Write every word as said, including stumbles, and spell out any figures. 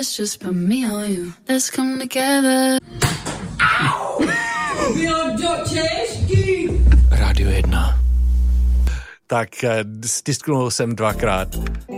Let's just put me on you. Let's come together. Rádio jedna. Tak stisknul jsem dvakrát.